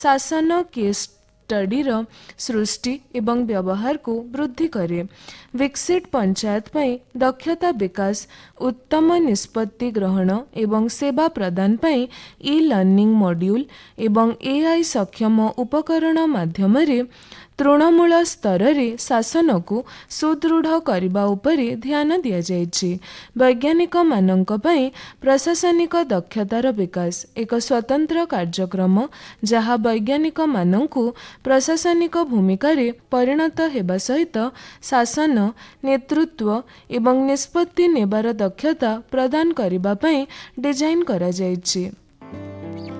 शासन केस स्टडीर सृष्टि एवं व्यवहार को वृद्धि करे। विकसित पंचायत पई दक्षता विकास, उत्तम निष्पत्ति ग्रहण एवं सेवा प्रदान पई ई लर्निंग मॉड्यूल एवं एआई सक्षम उपकरण माध्यम तृणमूल स्तर रे शासन को सुदृढ़ करने उपरे ध्यान दिया जायछि। वैज्ञानिक मानक पई प्रशासनिक दक्षतार विकास एक स्वतंत्र कार्यक्रम जहाँ वैज्ञानिक मानकु प्रशासनिक भूमिका रे परिणत हेबा सहित शासन, नेतृत्व एवं निष्पत्ति नेबार दक्षता प्रदान करिबा पई डिजाइन करा जायछि।